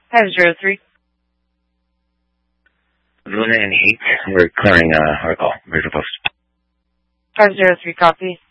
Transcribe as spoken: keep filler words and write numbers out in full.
five zero three. Luna and eight. We're clearing uh, our call. Ready to post. five zero three, copy.